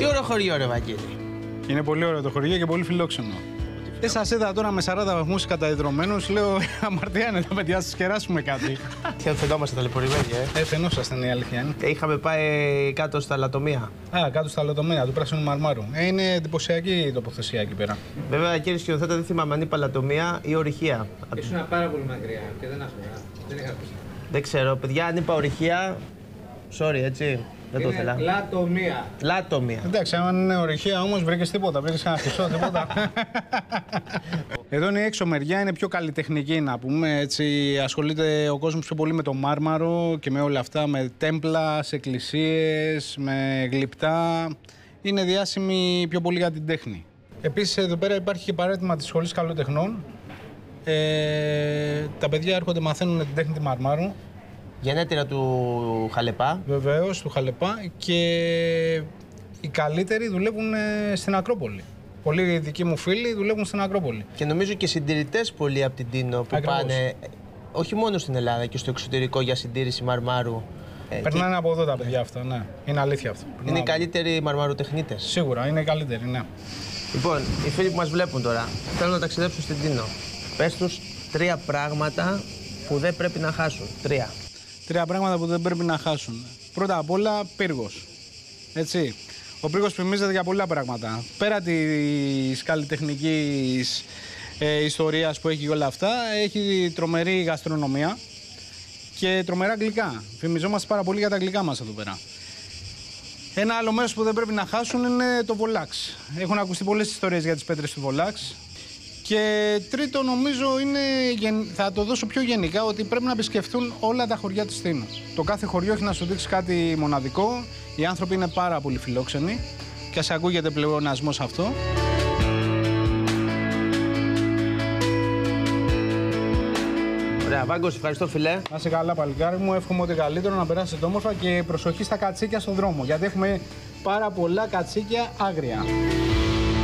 Τι ωραίο χωριό, ρε Βαγγέλη. Είναι πολύ ωραίο το χωριό και πολύ φιλόξενο. Δεν σας είδα τώρα με 40 βαθμούς καταϊδρωμένους, λέω αμαρτία είναι τα παιδιά, σας κεράσουμε κάτι. Τι φαινόμαστε ταλαιπωρημένοι, Φαινόσασταν η αλήθεια είναι. Είχαμε πάει κάτω στα λατομεία. Κάτω στα λατομεία του Πράσινου Μαρμάρου. Είναι εντυπωσιακή η τοποθεσία εκεί πέρα. Βέβαια, κύριε σκηνοθέτα, δεν θυμάμαι αν είπα λατομεία ή ορυχεία. Ήσουν πάρα πολύ μακριά και δεν άκουσα. Δεν είχα ακούσει. Δεν ξέρω, παιδιά, αν είπα ορυχεία. Sorry, έτσι. Δεν το ήθελα. Λατομεία. Λατομεία. Εντάξει, αν είναι ορυχεία όμως βρήκες τίποτα, βρήκες ένα χρυσό, τίποτα. Εδώ είναι η έξω μεριά, είναι πιο καλλιτεχνική να πούμε. Έτσι, ασχολείται ο κόσμος πιο πολύ με το μάρμαρο και με όλα αυτά, με τέμπλα, σε εκκλησίες, με γλυπτά. Είναι διάσημη πιο πολύ για την τέχνη. Επίσης, εδώ πέρα υπάρχει και παράρτημα της Σχολής Καλλιτεχνών. Τα παιδιά έρχονται, μαθαίνουν την τέχνη του μαρμάρου. Γενέτειρα του Χαλεπά. Βεβαίως, του Χαλεπά, και οι καλύτεροι δουλεύουν στην Ακρόπολη. Πολλοί δικοί μου φίλοι δουλεύουν στην Ακρόπολη. Και νομίζω και συντηρητές πολλοί από την Τίνο που Ακριβώς. πάνε όχι μόνο στην Ελλάδα και στο εξωτερικό για συντήρηση μαρμάρου. Περνάνε από εδώ τα παιδιά αυτά, ναι. Είναι αλήθεια αυτό. Είναι οι καλύτεροι μαρμαροτεχνίτες. Σίγουρα, είναι οι καλύτεροι, ναι. Λοιπόν, οι φίλοι που μας βλέπουν τώρα θέλουν να ταξιδέψουν στην Τίνο. Πες τους 3 πράγματα που δεν πρέπει να χάσουν. 3. 3 πράγματα που δεν πρέπει να χάσουν. Πρώτα απ' όλα, πύργος. Έτσι. Ο πύργος φημίζεται για πολλά πράγματα. Πέρα της καλλιτεχνικής ιστορίας που έχει όλα αυτά, έχει τρομερή γαστρονομία και τρομερά γλυκά. Φημιζόμαστε πάρα πολύ για τα γλυκά μας εδώ πέρα. Ένα άλλο μέρος που δεν πρέπει να χάσουν είναι το Βολάξ. Έχουν ακουστεί πολλές ιστορίες για τις πέτρες του Βολάξ. Και τρίτο, νομίζω, είναι, θα το δώσω πιο γενικά, ότι πρέπει να επισκεφτούν όλα τα χωριά της Τίνου. Το κάθε χωριό έχει να σου δείξει κάτι μοναδικό. Οι άνθρωποι είναι πάρα πολύ φιλόξενοι και ας ακούγεται πλεονασμός αυτό. Ωραία, Βάγκος, ευχαριστώ φιλέ. Να είσαι καλά, παλικάρι μου. Εύχομαι ότι καλύτερο, να περάσετε όμορφα και προσοχή στα κατσίκια στον δρόμο. Γιατί έχουμε πάρα πολλά κατσίκια άγρια.